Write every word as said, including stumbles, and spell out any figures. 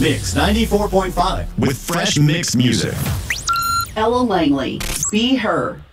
Mix ninety-four point five with fresh mixed music. Ella Langley, Be Her.